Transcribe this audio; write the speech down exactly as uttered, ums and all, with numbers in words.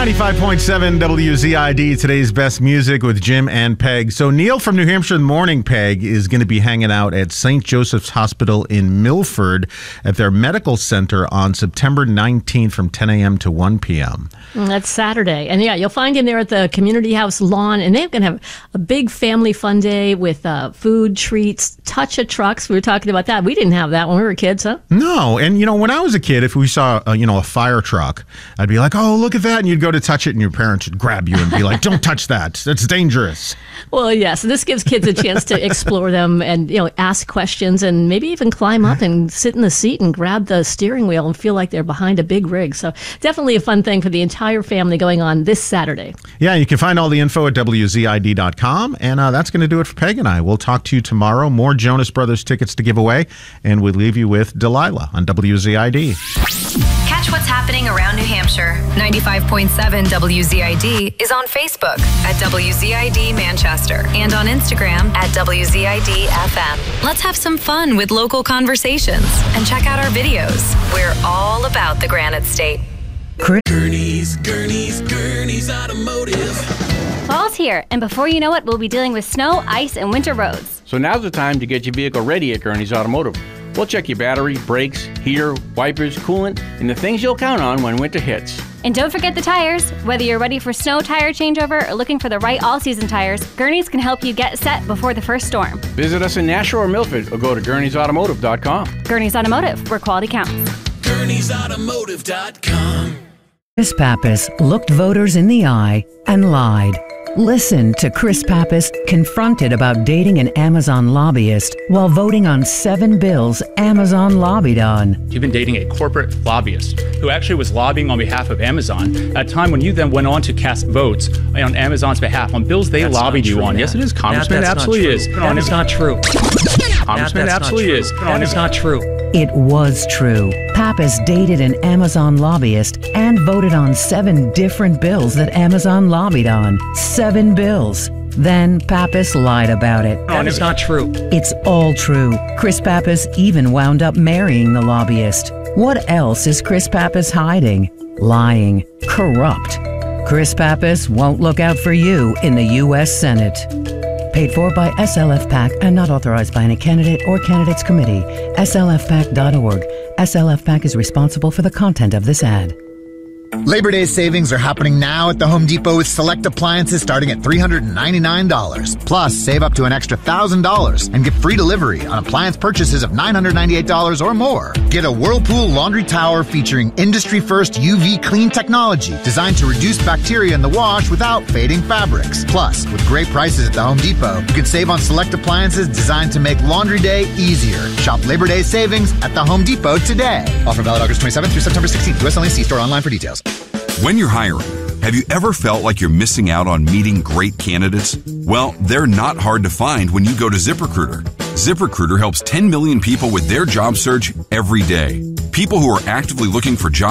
ninety-five point seven W Z I D, today's best music with Jim and Peg. So Neil from New Hampshire Morning, Peg, is going to be hanging out at Saint Joseph's Hospital in Milford at their medical center on September nineteenth from ten a.m. to one p.m. That's Saturday. And yeah, you'll find him there at the Community House lawn. And they're going to have a big family fun day with uh, food, treats, touch-a-trucks. We were talking about that. We didn't have that when we were kids, huh? No. And, you know, when I was a kid, if we saw, uh, you know, a fire truck, I'd be like, oh, look at that. And you'd go to touch it and your parents would grab you and be like, don't touch that. That's dangerous. Well, yes. So this gives kids a chance to explore them and, you know, ask questions and maybe even climb up and sit in the seat and grab the steering wheel and feel like they're behind a big rig. So definitely a fun thing for the entire family going on this Saturday. Yeah, you can find all the info at W Z I D dot com. And uh, that's going to do it for Peg and I. We'll talk to you tomorrow. More Jonas Brothers tickets to give away. And we'll leave you with Delilah on W Z I D. Catch what's happening around New Hampshire. ninety-five point seven W Z I D is on Facebook at W Z I D Manchester and on Instagram at W Z I D F M. Let's have some fun with local conversations and check out our videos. We're all about the Granite State. Gurney's, Gurney's, Gurney's Automotive. Fall's here, and before you know it, we'll be dealing with snow, ice, and winter roads. So now's the time to get your vehicle ready at Gurney's Automotive. We'll check your battery, brakes, heater, wipers, coolant, and the things you'll count on when winter hits. And don't forget the tires. Whether you're ready for snow tire changeover or looking for the right all-season tires, Gurney's can help you get set before the first storm. Visit us in Nashua or Milford or go to Gurneys Automotive dot com. Gurney's Automotive, where quality counts. Gurneys Automotive dot com. Chris Pappas looked voters in the eye and lied. Listen to Chris Pappas confronted about dating an Amazon lobbyist while voting on seven bills Amazon lobbied on. You've been dating a corporate lobbyist who actually was lobbying on behalf of Amazon at a time when you then went on to cast votes on Amazon's behalf on bills they that's lobbied you true, on. Matt. Yes, it is. Congressman, Matt, it absolutely is. That is not true. Congressman, Matt, absolutely not is. That is not true. It was true. Pappas dated an Amazon lobbyist and voted on seven different bills that Amazon lobbied on. Seven bills. Then Pappas lied about it. That is not true. It's all true. Chris Pappas even wound up marrying the lobbyist. What else is Chris Pappas hiding? Lying. Corrupt. Chris Pappas won't look out for you in the U S Senate. Paid for by S L F PAC and not authorized by any candidate or candidates committee. S L F pac dot org. S L F PAC is responsible for the content of this ad. Labor Day savings are happening now at the Home Depot with select appliances starting at three hundred ninety-nine dollars. Plus, save up to an extra one thousand dollars and get free delivery on appliance purchases of nine hundred ninety-eight dollars or more. Get a Whirlpool laundry tower featuring industry-first U V clean technology designed to reduce bacteria in the wash without fading fabrics. Plus, with great prices at the Home Depot, you can save on select appliances designed to make laundry day easier. Shop Labor Day savings at the Home Depot today. Offer valid August twenty-seventh through September sixteenth. U S only. See store online for details. When you're hiring, have you ever felt like you're missing out on meeting great candidates? Well, they're not hard to find when you go to ZipRecruiter. ZipRecruiter helps ten million people with their job search every day. People who are actively looking for jobs